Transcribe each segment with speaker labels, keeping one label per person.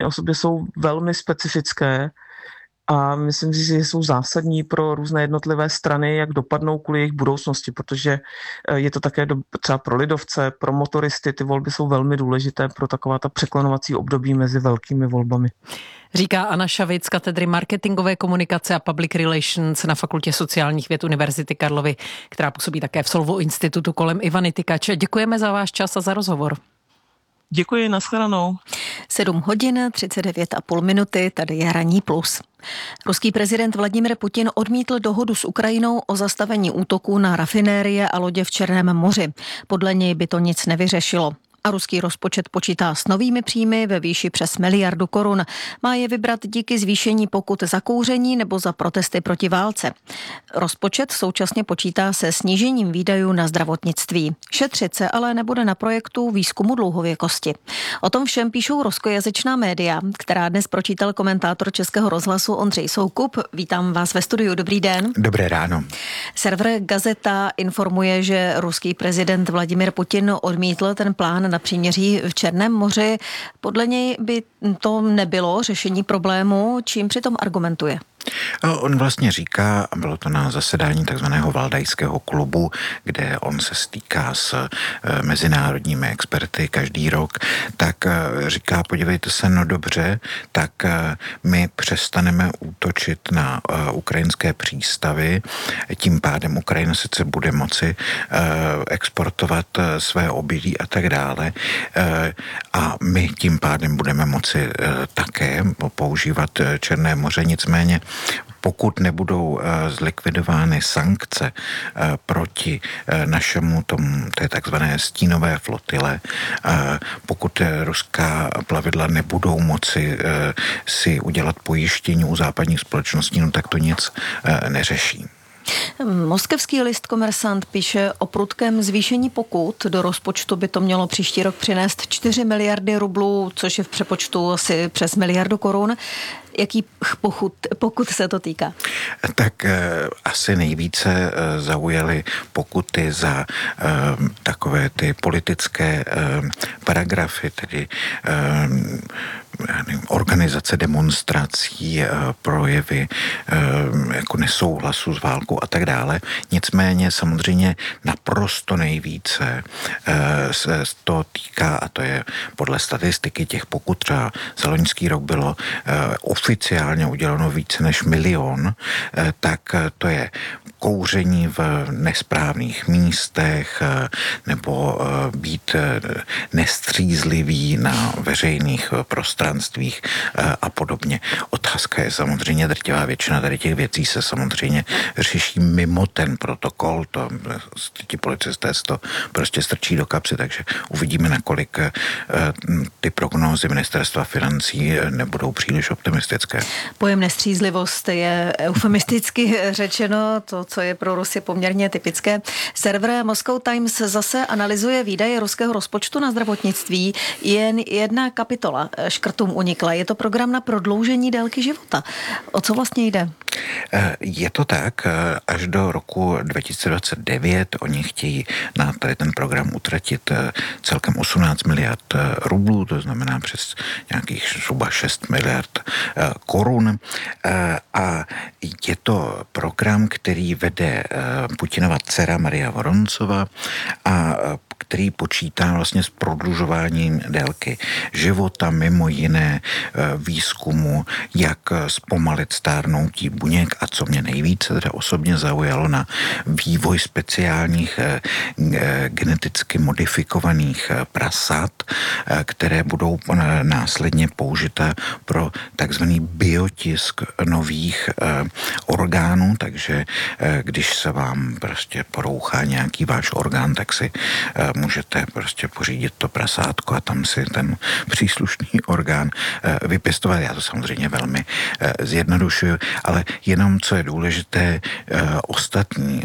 Speaker 1: o sobě jsou velmi specifické a myslím si, že jsou zásadní pro různé jednotlivé strany, jak dopadnou kvůli jejich budoucnosti, protože je to také třeba pro lidovce, pro motoristy, ty volby jsou velmi důležité pro taková ta překlenovací období mezi velkými volbami.
Speaker 2: Říká Anna Šavic z katedry marketingové komunikace a public relations na Fakultě sociálních věd Univerzity Karlovy, která působí také v Solvu institutu kolem Ivany Tykač. Děkujeme za váš čas a za rozhovor.
Speaker 1: Děkuji, nashledanou.
Speaker 3: 7:39:30, tady je Ranní plus. Ruský prezident Vladimir Putin odmítl dohodu s Ukrajinou o zastavení útoků na rafinérie a lodě v Černém moři. Podle něj by to nic nevyřešilo. A ruský rozpočet počítá s novými příjmy ve výši přes 1 miliardu korun. Má je vybrat díky zvýšení pokut za kouření nebo za protesty proti válce. Rozpočet současně počítá se snížením výdajů na zdravotnictví. Šetřit se ale nebude na projektu výzkumu dlouhověkosti. O tom všem píšou ruskojazyčná média, která dnes pročítal komentátor Českého rozhlasu Ondřej Soukup. Vítám vás ve studiu. Dobrý den.
Speaker 4: Dobré ráno.
Speaker 3: Server Gazeta informuje, že ruský prezident Vladimir Putin odmítl ten plán na příměří v Černém moři. Podle něj by to nebylo řešení problému, čím přitom argumentuje.
Speaker 4: On vlastně říká, a bylo to na zasedání takzvaného Valdajského klubu, kde on se stýká s mezinárodními experty každý rok, tak říká, podívejte se, no dobře, tak my přestaneme útočit na ukrajinské přístavy, tím pádem Ukrajina sice bude moci exportovat své obilí a tak dále, a my tím pádem budeme moci také používat Černé moře, nicméně pokud nebudou zlikvidovány sankce proti našemu té takzvané stínové flotile, pokud ruská plavidla nebudou moci si udělat pojištění u západních společností, no tak to nic neřeší.
Speaker 3: Moskevský list Komersant píše o prudkém zvýšení pokut. Do rozpočtu by to mělo příští rok přinést 4 miliardy rublů, což je v přepočtu asi přes 1 miliardu korun. Jaký pokud se to týká?
Speaker 4: Tak asi nejvíce zaujaly pokuty za takové ty politické paragrafy, tedy organizace demonstrací, projevy jako nesouhlasu s válkou a tak dále. Nicméně samozřejmě naprosto nejvíce se to týká, a to je podle statistiky těch pokut, třeba za loňský rok bylo oficiálně uděleno více než 1 milion, tak to je kouření v nesprávných místech nebo být nestřízlivý na veřejných prostranstvích a podobně. Otázka je samozřejmě, drtivá většina tady těch věcí se samozřejmě řeší mimo ten protokol, ti policisté si to prostě strčí do kapsy, takže uvidíme, nakolik ty prognózy ministerstva financí nebudou příliš optimistické.
Speaker 3: Pojem nestřízlivost je eufemisticky řečeno, to, co je pro Rusy poměrně typické. Server Moscow Times zase analyzuje výdaje ruského rozpočtu na zdravotnictví. Jen jedna kapitola škrtům unikla. Je to program na prodloužení délky života. O co vlastně jde?
Speaker 4: Je to tak, až do roku 2029 oni chtějí na tady ten program utratit celkem 18 miliard rublů, to znamená přes nějakých zhruba 6 miliard korun. A je to program, který vede Putinova dcera Maria Voroncova a který počítá vlastně s prodlužováním délky života, mimo jiné výzkumu, jak zpomalit stárnutí buněk a co mě nejvíce teda osobně zaujalo, na vývoj speciálních geneticky modifikovaných prasat, které budou následně použité pro takzvaný biotisk nových orgánů, takže když se vám prostě porouchá nějaký váš orgán, tak si můžete prostě pořídit to prasátko a tam si ten příslušný orgán vypěstovat. Já to samozřejmě velmi zjednodušuju, ale jenom, co je důležité, ostatní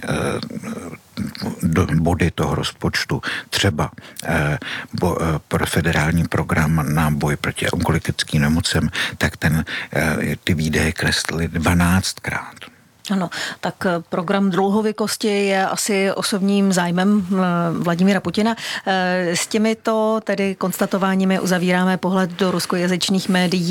Speaker 4: body toho rozpočtu, třeba pro federální program na boj proti onkologickým nemocem, tak ty výdaje kreslily 12krát.
Speaker 3: Ano, tak program dlouhověkosti je asi osobním zájmem Vladimíra Putina. S těmito tedy konstatováními uzavíráme pohled do ruskojazyčných médií.